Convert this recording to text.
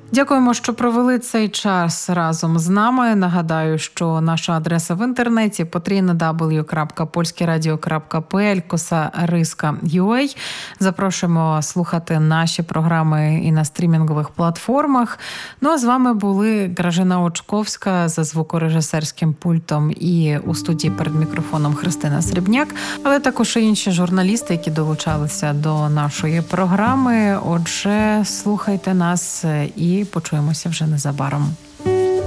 Дякуємо, що провели цей час разом з нами. Нагадаю, що наша адреса в інтернеті www.polskieradio.pl/ua. Запрошуємо слухати наші програми і на стрімінгових платформах. Ну а з вами були Гражина Очковська за звукорежисерським пультом і у студії перед мікрофоном Христина Срібняк, але також і інші журналісти, які долучалися до нашої програми. Отже, слухайте нас і почуємося вже незабаром.